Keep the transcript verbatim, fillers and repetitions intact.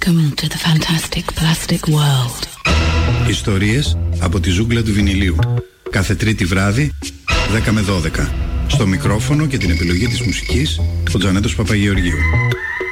Welcome to the fantastic plastic world. Ιστορίες από τη ζούγκλα του βινιλίου. Κάθε Τρίτη βράδυ, δέκα με δώδεκα. Στο μικρόφωνο και την επιλογή της μουσικής, ο Τζανέτος Παπαγεωργίου.